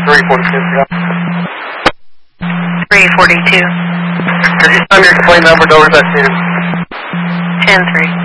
342. Could you send me your complaint number over that to 10-3.